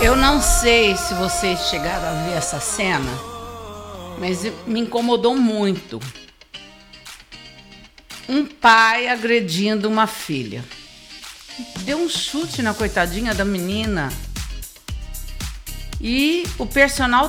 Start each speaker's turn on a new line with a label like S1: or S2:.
S1: Eu não sei se vocês chegaram a ver essa cena, mas me incomodou muito. Um pai agredindo uma filha. Deu um chute na coitadinha da menina. E o personal